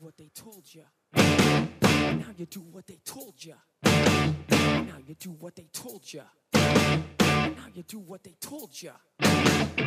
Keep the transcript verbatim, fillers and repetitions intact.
what they told you. Now you do what they told you. Now you do what they told you. Now you do what they told you.